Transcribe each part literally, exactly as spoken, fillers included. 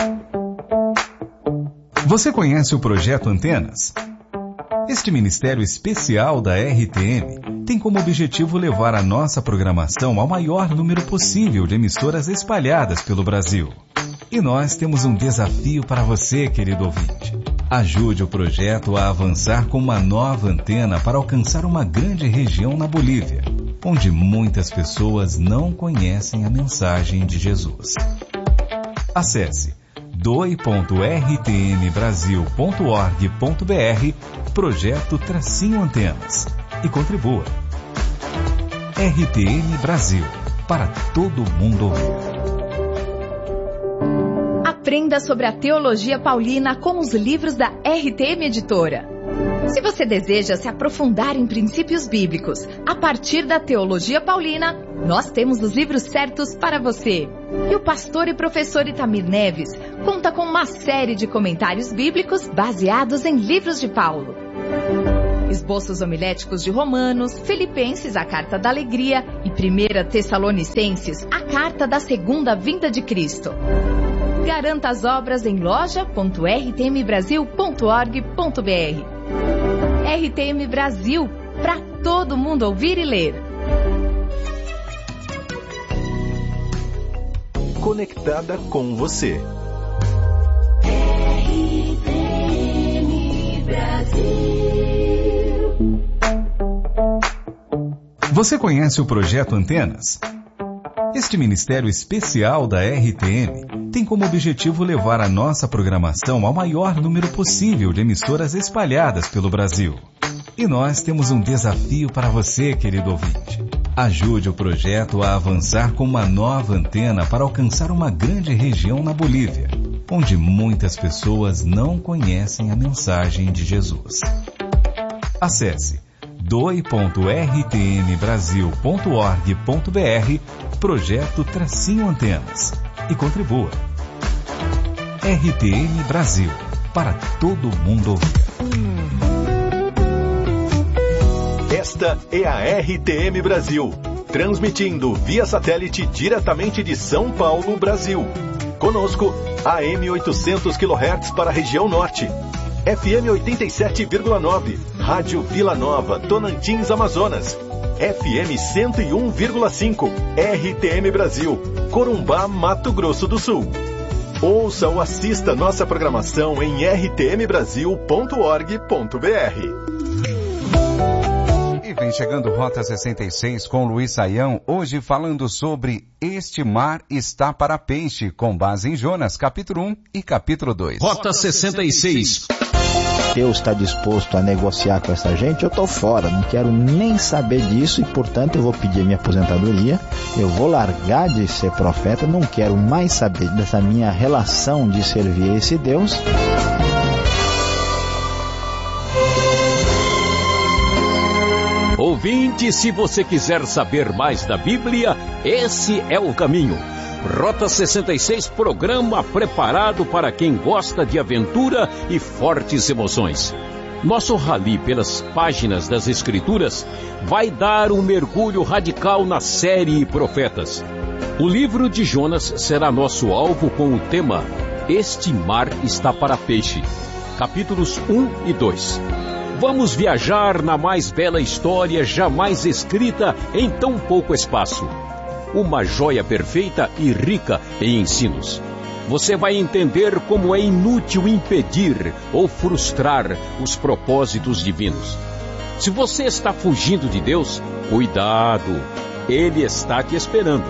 Você conhece o Projeto Antenas? Este ministério especial da R T M tem como objetivo levar a nossa programação ao maior número possível de emissoras espalhadas pelo Brasil. E nós temos um desafio para você, querido ouvinte. Ajude o projeto a avançar com uma nova antena para alcançar uma grande região na Bolívia, onde muitas pessoas não conhecem a mensagem de Jesus. Acesse doe ponto r t m brasil ponto org ponto b r Projeto Tracinho Antenas e contribua. R T M Brasil, para todo mundo ouvir. Aprenda sobre a teologia paulina com os livros da R T M Editora. Se você deseja se aprofundar em princípios bíblicos a partir da teologia paulina, nós temos os livros certos para você. E o pastor e professor Itamir Neves conta com uma série de comentários bíblicos baseados em livros de Paulo. Esboços homiléticos de Romanos, Filipenses, a Carta da Alegria, e primeira Tessalonicenses, a Carta da Segunda Vinda de Cristo. Garanta as obras em loja ponto r t m brasil ponto org ponto b r. R T M Brasil, para todo mundo ouvir e ler. Conectada com você. R T M Brasil. Você conhece o Projeto Antenas? Este ministério especial da R T M tem como objetivo levar a nossa programação ao maior número possível de emissoras espalhadas pelo Brasil. E nós temos um desafio para você, querido ouvinte. Ajude o projeto a avançar com uma nova antena para alcançar uma grande região na Bolívia, onde muitas pessoas não conhecem a mensagem de Jesus. Acesse doe ponto r t m brasil ponto org ponto b r Projeto Tracinho Antenas e contribua. R T M Brasil, para todo mundo ouvir. Esta é a R T M Brasil, transmitindo via satélite diretamente de São Paulo, Brasil. Conosco, A M oitocentos quilohertz para a região norte, F M oitenta e sete vírgula nove, Rádio Vila Nova, Tonantins, Amazonas, F M cento e um vírgula cinco, R T M Brasil, Corumbá, Mato Grosso do Sul. Ouça ou assista nossa programação em r t m brasil ponto org ponto b r. E vem chegando Rota sessenta e seis com Luiz Saião, hoje falando sobre Este Mar Está para Peixe, com base em Jonas, capítulo um e capítulo dois. Rota sessenta e seis. Deus está disposto a negociar com essa gente, eu estou fora, não quero nem saber disso e, portanto, eu vou pedir minha aposentadoria, eu vou largar de ser profeta, não quero mais saber dessa minha relação de servir a esse Deus. Ouvinte, se você quiser saber mais da Bíblia, esse é o caminho. Rota sessenta e seis, programa preparado para quem gosta de aventura e fortes emoções. Nosso rally pelas páginas das Escrituras vai dar um mergulho radical na série Profetas. O livro de Jonas será nosso alvo com o tema Este Mar Está para Peixe, capítulos um e dois. Vamos viajar na mais bela história jamais escrita em tão pouco espaço. Uma joia perfeita e rica em ensinos. Você vai entender como é inútil impedir ou frustrar os propósitos divinos. Se você está fugindo de Deus, cuidado, Ele está te esperando.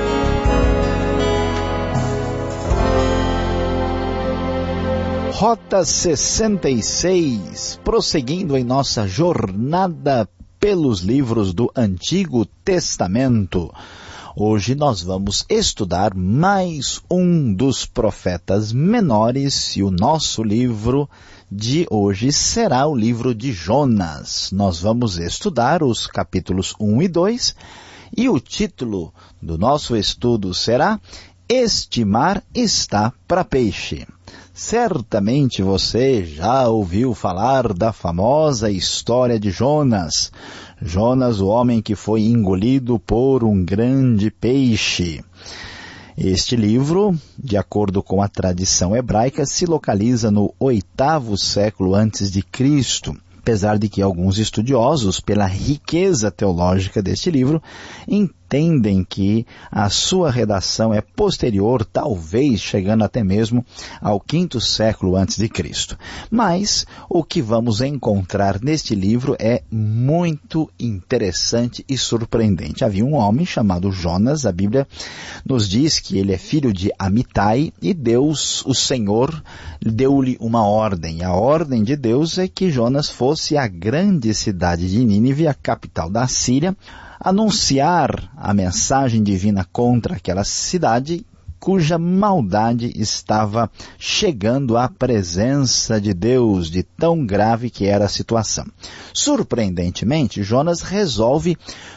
Rota sessenta e seis, prosseguindo em nossa jornada pelos livros do Antigo Testamento. Hoje nós vamos estudar mais um dos profetas menores e o nosso livro de hoje será o livro de Jonas. Nós vamos estudar os capítulos um e dois e o título do nosso estudo será Este Mar Está para Peixe. Certamente você já ouviu falar da famosa história de Jonas. Jonas, o homem que foi engolido por um grande peixe. Este livro, de acordo com a tradição hebraica, se localiza no oitavo século antes de Cristo. Apesar de que alguns estudiosos, pela riqueza teológica deste livro, entendem que a sua redação é posterior, talvez chegando até mesmo ao quinto século antes de Cristo. Mas o que vamos encontrar neste livro é muito interessante e surpreendente. Havia um homem chamado Jonas, a Bíblia nos diz que ele é filho de Amitai, e Deus, o Senhor, deu-lhe uma ordem. A ordem de Deus é que Jonas fosse à grande cidade de Nínive, a capital da Síria, anunciar a mensagem divina contra aquela cidade cuja maldade estava chegando à presença de Deus, de tão grave que era a situação. Surpreendentemente, Jonas resolve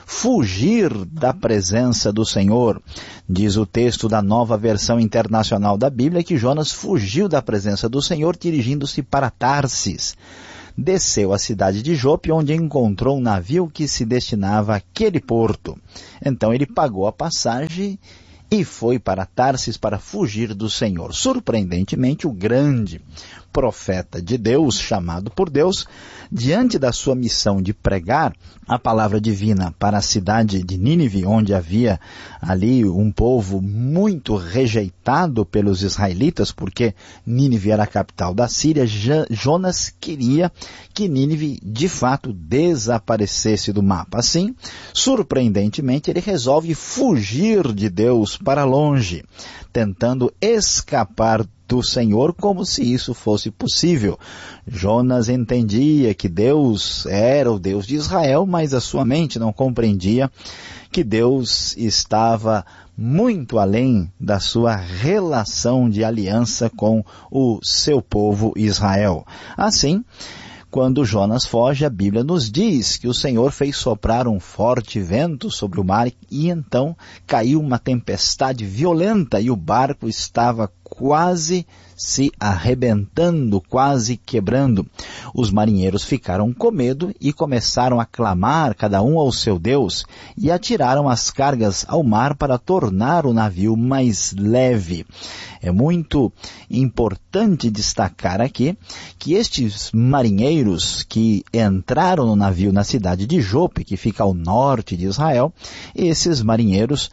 fugir da presença do Senhor. Diz o texto da Nova Versão Internacional da Bíblia que Jonas fugiu da presença do Senhor dirigindo-se para Tarsis. Desceu à cidade de Jope, onde encontrou um navio que se destinava àquele porto. Então ele pagou a passagem e foi para Tarsis para fugir do Senhor. Surpreendentemente, o grande profeta de Deus, chamado por Deus, diante da sua missão de pregar a palavra divina para a cidade de Nínive, onde havia ali um povo muito rejeitado pelos israelitas, porque Nínive era a capital da Síria, Jonas queria que Nínive de fato desaparecesse do mapa. Assim, surpreendentemente, ele resolve fugir de Deus para longe, tentando escapar do Senhor como se isso fosse possível. Jonas entendia que Deus era o Deus de Israel, mas a sua mente não compreendia que Deus estava muito além da sua relação de aliança com o seu povo Israel. Assim, quando Jonas foge, a Bíblia nos diz que o Senhor fez soprar um forte vento sobre o mar e então caiu uma tempestade violenta e o barco estava quase se arrebentando, quase quebrando. Os marinheiros ficaram com medo e começaram a clamar, cada um ao seu Deus, e atiraram as cargas ao mar para tornar o navio mais leve. É muito importante destacar aqui que estes marinheiros que entraram no navio na cidade de Jope, que fica ao norte de Israel, esses marinheiros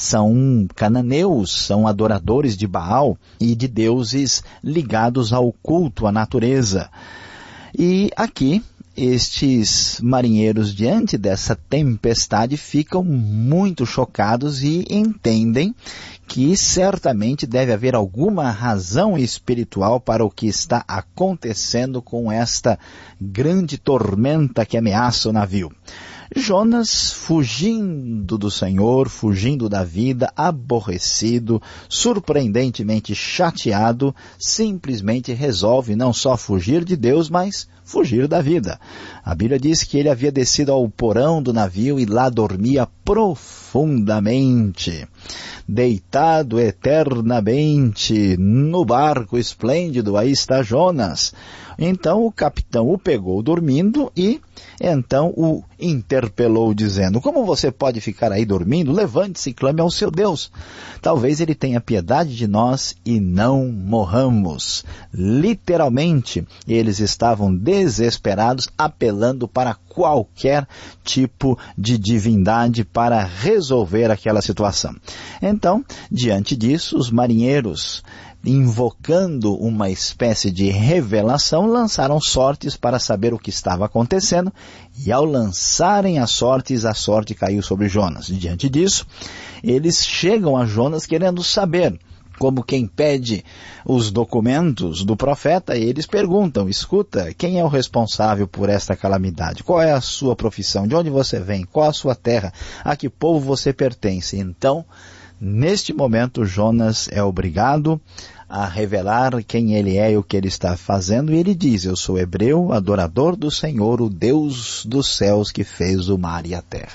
são cananeus, são adoradores de Baal e de deuses ligados ao culto à natureza. E aqui, estes marinheiros, diante dessa tempestade, ficam muito chocados e entendem que certamente deve haver alguma razão espiritual para o que está acontecendo com esta grande tormenta que ameaça o navio. Jonas, fugindo do Senhor, fugindo da vida, aborrecido, surpreendentemente chateado, simplesmente resolve não só fugir de Deus, mas fugir da vida. A Bíblia diz que ele havia descido ao porão do navio e lá dormia profundamente, deitado eternamente no barco esplêndido. Aí está Jonas. Então o capitão o pegou dormindo e então o interpelou dizendo: como você pode ficar aí dormindo? Levante-se e clame ao seu Deus. Talvez ele tenha piedade de nós e não morramos. Literalmente, eles estavam desesperados, apelando para qualquer tipo de divindade para resolver aquela situação. Então, diante disso, os marinheiros, invocando uma espécie de revelação, lançaram sortes para saber o que estava acontecendo, e ao lançarem as sortes, a sorte caiu sobre Jonas. Diante disso, eles chegam a Jonas querendo saber, como quem pede os documentos do profeta, e eles perguntam: escuta, quem é o responsável por esta calamidade? Qual é a sua profissão? De onde você vem? Qual a sua terra? A que povo você pertence? Então, neste momento, Jonas é obrigado a revelar quem ele é e o que ele está fazendo, e ele diz: eu sou hebreu, adorador do Senhor, o Deus dos céus que fez o mar e a terra.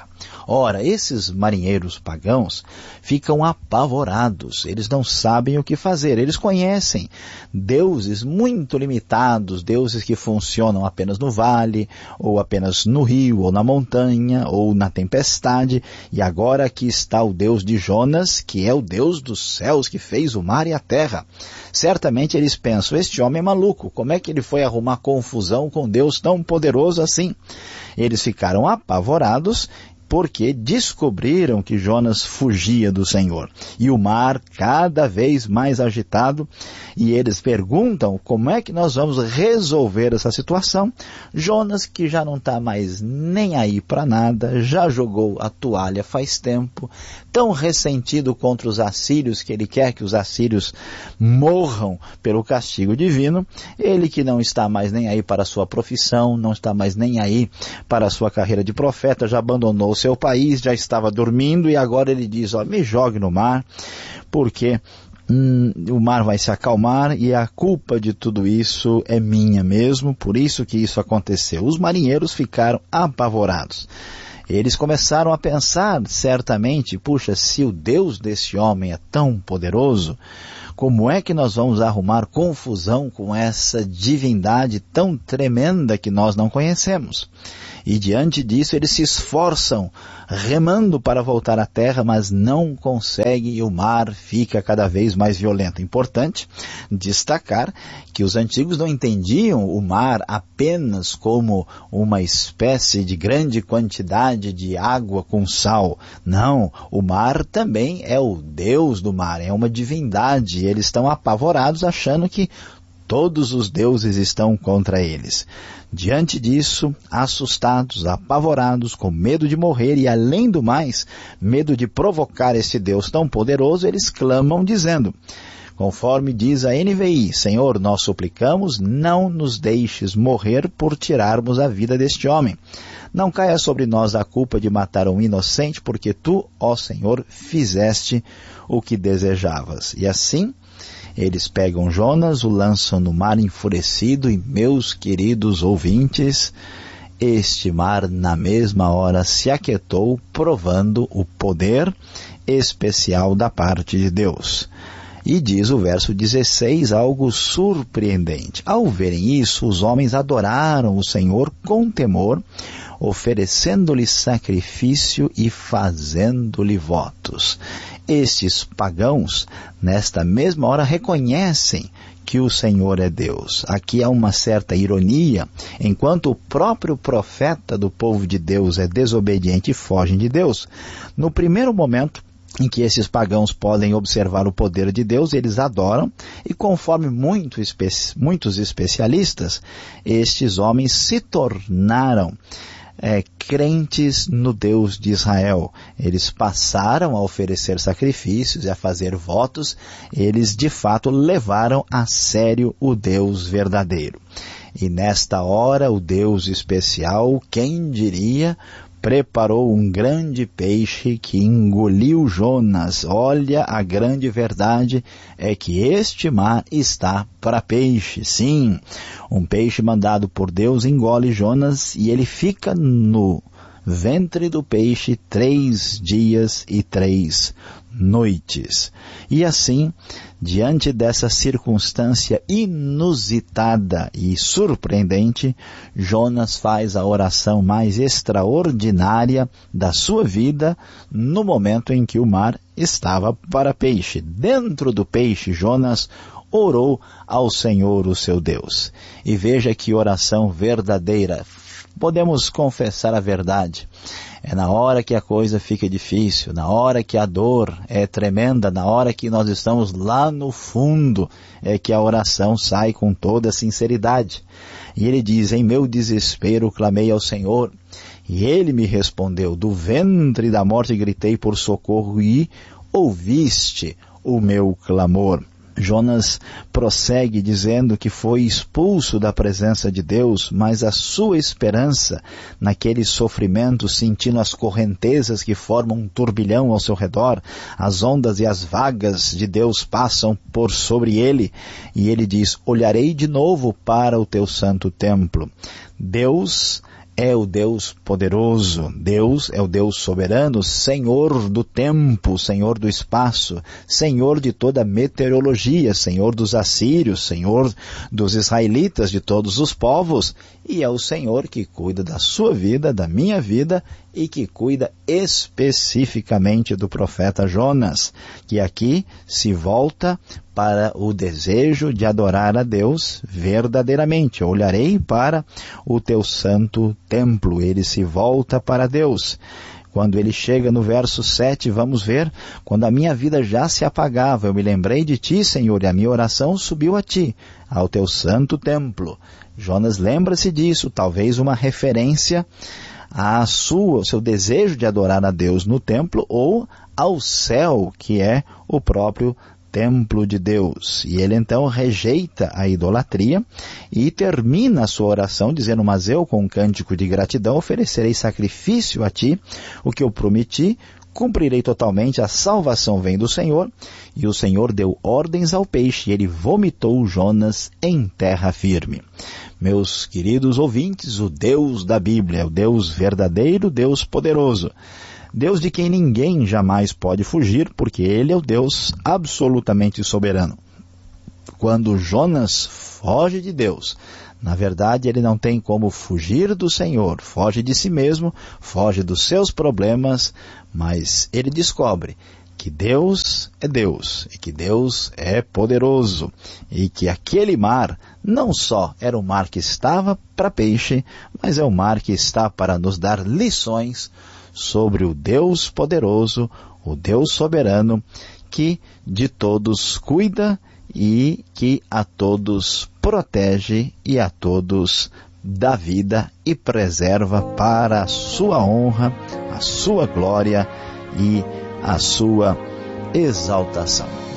Ora, esses marinheiros pagãos ficam apavorados, eles não sabem o que fazer, eles conhecem deuses muito limitados, deuses que funcionam apenas no vale, ou apenas no rio, ou na montanha, ou na tempestade, e agora aqui está o Deus de Jonas, que é o Deus dos céus, que fez o mar e a terra. Certamente eles pensam, este homem é maluco, como é que ele foi arrumar confusão com Deus tão poderoso assim? Eles ficaram apavorados, porque descobriram que Jonas fugia do Senhor. E o mar cada vez mais agitado, e eles perguntam como é que nós vamos resolver essa situação. Jonas, que já não está mais nem aí para nada, já jogou a toalha faz tempo, tão ressentido contra os assírios, que ele quer que os assírios morram pelo castigo divino, ele que não está mais nem aí para a sua profissão, não está mais nem aí para a sua carreira de profeta, já abandonou seu país, já estava dormindo, e agora ele diz, ó, me jogue no mar, porque hum, o mar vai se acalmar e a culpa de tudo isso é minha mesmo, por isso que isso aconteceu. Os marinheiros ficaram apavorados. Eles começaram a pensar, certamente, puxa, se o Deus desse homem é tão poderoso, como é que nós vamos arrumar confusão com essa divindade tão tremenda que nós não conhecemos? E diante disso eles se esforçam, remando para voltar à terra, mas não conseguem e o mar fica cada vez mais violento. Importante destacar que os antigos não entendiam o mar apenas como uma espécie de grande quantidade de água com sal. Não, o mar também é o Deus do mar, é uma divindade. Eles estão apavorados achando que todos os deuses estão contra eles. Diante disso, assustados, apavorados, com medo de morrer e, além do mais, medo de provocar esse Deus tão poderoso, eles clamam dizendo, conforme diz a N V I, Senhor, nós suplicamos, não nos deixes morrer por tirarmos a vida deste homem. Não caia sobre nós a culpa de matar um inocente, porque tu, ó Senhor, fizeste o que desejavas. E assim, eles pegam Jonas, o lançam no mar enfurecido e, meus queridos ouvintes, este mar na mesma hora se aquietou, provando o poder especial da parte de Deus. E diz o verso dezesseis algo surpreendente. Ao verem isso, os homens adoraram o Senhor com temor, oferecendo-lhe sacrifício e fazendo-lhe votos. Estes pagãos, nesta mesma hora, reconhecem que o Senhor é Deus. Aqui há uma certa ironia, enquanto o próprio profeta do povo de Deus é desobediente e fogem de Deus. No primeiro momento em que esses pagãos podem observar o poder de Deus, eles adoram, e conforme muito espe- muitos especialistas, estes homens se tornaram É, crentes no Deus de Israel. Eles passaram a oferecer sacrifícios e a fazer votos, eles de fato levaram a sério o Deus verdadeiro. E nesta hora o Deus especial, quem diria, preparou um grande peixe que engoliu Jonas. Olha, a grande verdade é que este mar está para peixe. Sim, um peixe mandado por Deus engole Jonas e ele fica no ventre do peixe três dias e três noites. E assim, diante dessa circunstância inusitada e surpreendente, Jonas faz a oração mais extraordinária da sua vida no momento em que o mar estava para peixe. Dentro do peixe, Jonas orou ao Senhor, o seu Deus. E veja que oração verdadeira. Podemos confessar a verdade. É na hora que a coisa fica difícil, na hora que a dor é tremenda, na hora que nós estamos lá no fundo, é que a oração sai com toda a sinceridade. E ele diz, em meu desespero clamei ao Senhor, e ele me respondeu, do ventre da morte gritei por socorro e ouviste o meu clamor. Jonas prossegue dizendo que foi expulso da presença de Deus, mas a sua esperança naquele sofrimento, sentindo as correntezas que formam um turbilhão ao seu redor, as ondas e as vagas de Deus passam por sobre ele, e ele diz, olharei de novo para o teu santo templo. Deus é o Deus poderoso, Deus é o Deus soberano, Senhor do tempo, Senhor do espaço, Senhor de toda a meteorologia, Senhor dos assírios, Senhor dos israelitas, de todos os povos, e é o Senhor que cuida da sua vida, da minha vida, e que cuida especificamente do profeta Jonas, que aqui se volta para o desejo de adorar a Deus verdadeiramente. Olharei para o teu santo templo. Ele se volta para Deus. Quando ele chega no verso sete, vamos ver, quando a minha vida já se apagava, eu me lembrei de ti, Senhor, e a minha oração subiu a ti, ao teu santo templo. Jonas lembra-se disso, talvez uma referência a sua, o seu desejo de adorar a Deus no templo ou ao céu, que é o próprio templo de Deus. E ele então rejeita a idolatria e termina a sua oração dizendo: mas eu, com um cântico de gratidão, oferecerei sacrifício a ti, o que eu prometi, cumprirei totalmente, a salvação vem do Senhor. E o Senhor deu ordens ao peixe, e ele vomitou Jonas em terra firme. Meus queridos ouvintes, o Deus da Bíblia, o Deus verdadeiro, Deus poderoso, Deus de quem ninguém jamais pode fugir, porque Ele é o Deus absolutamente soberano. Quando Jonas foge de Deus, na verdade ele não tem como fugir do Senhor, foge de si mesmo, foge dos seus problemas, mas ele descobre que Deus é Deus, e que Deus é poderoso, e que aquele mar não só era um mar que estava para peixe, mas é um mar que está para nos dar lições sobre o Deus poderoso, o Deus soberano, que de todos cuida e que a todos protege e a todos dá vida e preserva para a sua honra, a sua glória e a sua exaltação.